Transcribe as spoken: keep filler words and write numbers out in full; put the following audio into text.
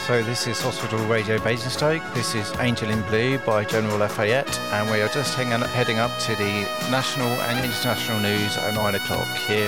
So this is Hospital Radio Basingstoke. This is Angel in Blue by General Lafayette, and we are just hanging, heading up to the national and international news at nine o'clock here